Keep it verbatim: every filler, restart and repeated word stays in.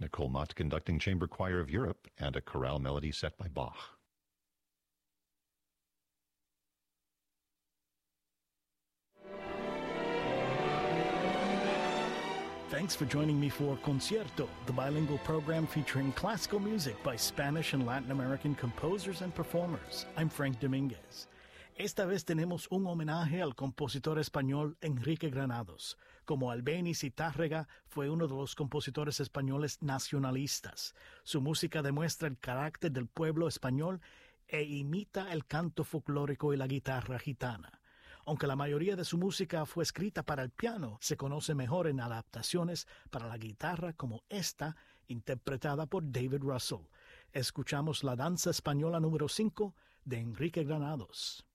Nicole Mott conducting Chamber Choir of Europe, and a chorale melody set by Bach. Thanks for joining me for Concierto, the bilingual program featuring classical music by Spanish and Latin American composers and performers. I'm Frank Dominguez. Esta vez tenemos un homenaje al compositor español Enrique Granados. Como Albéniz y Tárrega, fue uno de los compositores españoles nacionalistas. Su música demuestra el carácter del pueblo español e imita el canto folclórico y la guitarra gitana. Aunque la mayoría de su música fue escrita para el piano, se conoce mejor en adaptaciones para la guitarra como esta, interpretada por David Russell. Escuchamos la danza española número cinco de Enrique Granados.